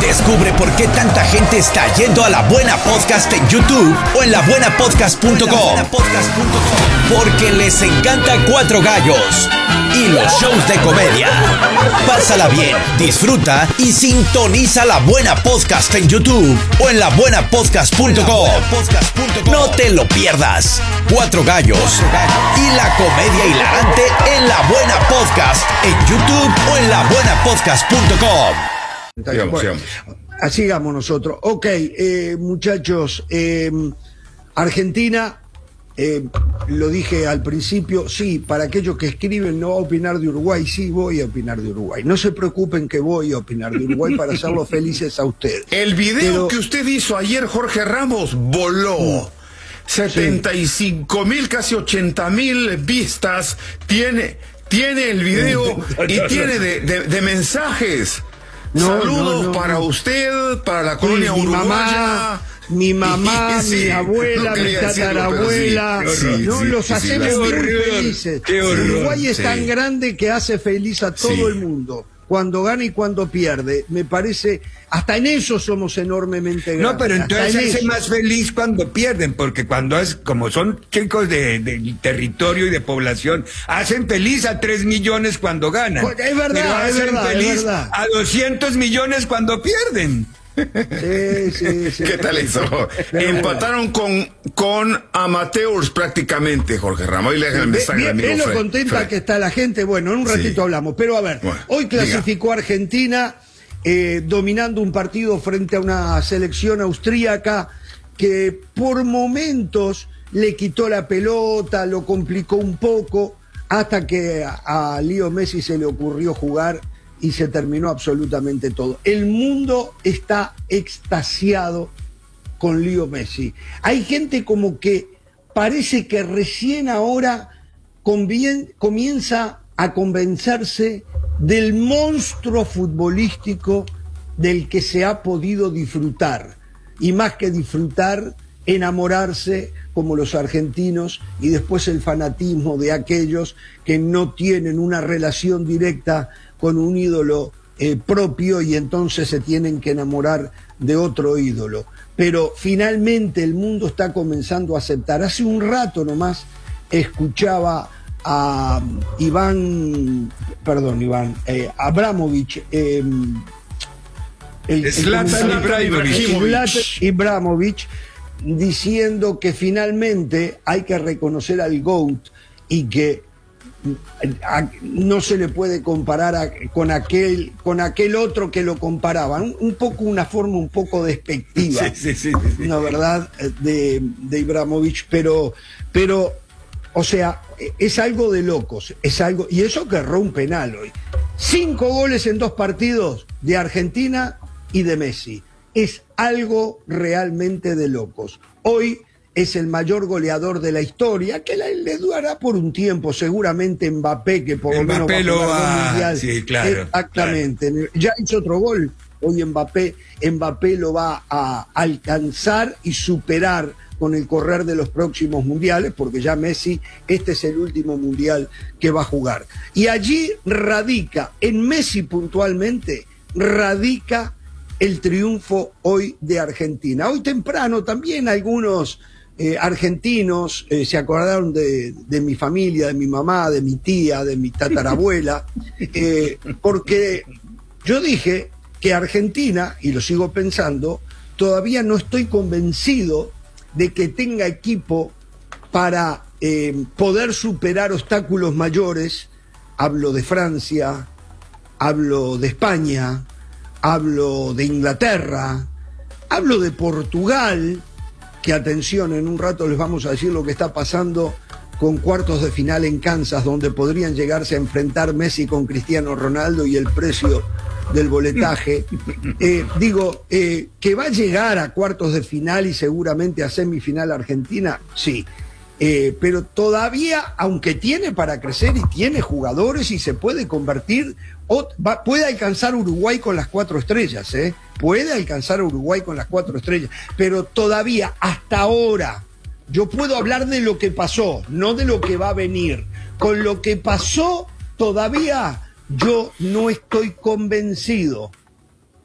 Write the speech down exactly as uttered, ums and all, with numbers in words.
Descubre por qué tanta gente está yendo a La Buena Podcast en YouTube o en la buena podcast punto com. Porque les encanta Cuatro Gallos y los shows de comedia. Pásala bien, disfruta y sintoniza La Buena Podcast en YouTube o en la buena podcast punto com. No te lo pierdas. Cuatro Gallos y la comedia hilarante en La Buena Podcast en YouTube o en la buena podcast punto com. Sigamos, bueno, sigamos. Sigamos nosotros. Ok, eh, muchachos, eh, Argentina, eh, lo dije al principio, sí, para aquellos que escriben no va a opinar de Uruguay, sí voy a opinar de Uruguay. No se preocupen que voy a opinar de Uruguay para hacerlos felices a ustedes. El video Pero, que usted hizo ayer, Jorge Ramos, voló. setenta y cinco mil, sí. Casi ochenta mil vistas tiene, tiene el video y tiene de, de, de mensajes. No, Saludos no, no, para no. usted, para la colonia sí, uruguaya. Mamá, mi mamá, sí, mi abuela, no mi tatarabuela. Sí, no, sí, los sí, hacemos sí, muy felices. Uruguay es sí. tan grande que hace feliz a todo sí. el mundo. Cuando gana y cuando pierde, me parece, hasta en eso somos enormemente grandes. No, pero entonces se hace más feliz cuando pierden, porque cuando es, como son chicos de, de territorio y de población, hacen feliz a tres millones cuando ganan. Pues es verdad, pero hacen es verdad, feliz es verdad. a doscientos millones cuando pierden. Sí, sí, sí. ¿Qué tal eso? Empataron con, con amateurs prácticamente, Jorge Ramos. Y le dejan el mensaje bien, al amigo bien lo Fred. contenta Fred. que está la gente. Bueno, en un ratito sí. hablamos. Pero a ver, bueno, hoy clasificó diga. Argentina eh, dominando un partido frente a una selección austríaca que por momentos le quitó la pelota, lo complicó un poco, hasta que a, a Leo Messi se le ocurrió jugar y se terminó absolutamente todo. El mundo está extasiado con Leo Messi. Hay gente como que parece que recién ahora convien, comienza a convencerse del monstruo futbolístico del que se ha podido disfrutar. Y más que disfrutar, enamorarse como los argentinos, y después el fanatismo de aquellos que no tienen una relación directa con un ídolo eh, propio y entonces se tienen que enamorar de otro ídolo. Pero finalmente el mundo está comenzando a aceptar. Hace un rato nomás escuchaba a Iván, perdón Iván, eh, Abramovich, eh, el, Zlatan Ibrahimovic. Ibrahimovic diciendo que finalmente hay que reconocer al GOAT y que no se le puede comparar a, con aquel con aquel otro que lo comparaban, un, un poco una forma un poco despectiva, sí, sí, sí, sí. ¿no, verdad? De, de Ibrahimovic, pero pero o sea, es algo de locos, es algo, y eso que erró un penal hoy. Cinco goles en dos partidos de Argentina y de Messi. Es algo realmente de locos. Hoy es el mayor goleador de la historia, que le durará por un tiempo, seguramente Mbappé, que por lo menos va a jugar va... mundial. Sí, claro. Exactamente. Claro. Ya hizo otro gol. Hoy Mbappé, Mbappé lo va a alcanzar y superar con el correr de los próximos mundiales, porque ya Messi, este es el último mundial que va a jugar. Y allí radica, en Messi puntualmente, radica el triunfo hoy de Argentina. Hoy temprano también algunos eh, argentinos eh, se acordaron de, de mi familia, de mi mamá, de mi tía, de mi tatarabuela, eh, porque yo dije que Argentina, y lo sigo pensando, todavía no estoy convencido de que tenga equipo para eh, poder superar obstáculos mayores. Hablo de Francia, hablo de España, hablo de Inglaterra, hablo de Portugal, que atención, en un rato les vamos a decir lo que está pasando con cuartos de final en Kansas, donde podrían llegarse a enfrentar Messi con Cristiano Ronaldo y el precio del boletaje. Eh, digo, eh, que va a llegar a cuartos de final y seguramente a semifinal Argentina, sí. Eh, pero todavía, aunque tiene para crecer y tiene jugadores y se puede convertir, o, va, puede alcanzar Uruguay con las cuatro estrellas, ¿eh? Puede alcanzar Uruguay con las cuatro estrellas, pero todavía, hasta ahora, yo puedo hablar de lo que pasó, no de lo que va a venir. Con lo que pasó, todavía yo no estoy convencido